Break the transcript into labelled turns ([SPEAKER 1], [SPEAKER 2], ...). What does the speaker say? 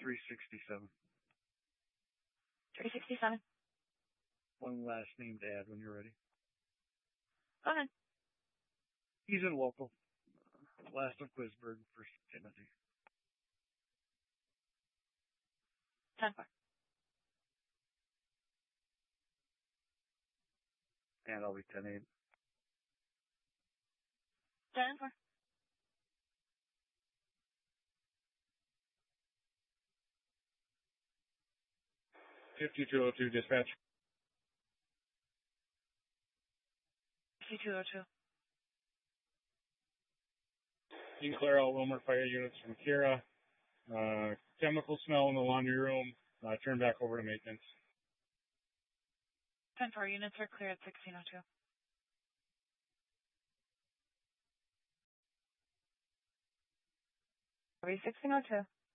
[SPEAKER 1] 367.
[SPEAKER 2] 367.
[SPEAKER 1] One last name to add when you're ready.
[SPEAKER 2] Go ahead.
[SPEAKER 1] He's in local. Last of Quisberg, first of Timothy.
[SPEAKER 2] 10-4.
[SPEAKER 1] And I'll be 10-8.
[SPEAKER 2] 10-4.
[SPEAKER 3] 5202 dispatch.
[SPEAKER 2] 5202.
[SPEAKER 3] You can clear out Wilmer fire units from Kira. Chemical smell in the laundry room. Turn back over to maintenance.
[SPEAKER 2] 10-4. Units are clear at 1602.
[SPEAKER 4] 1602.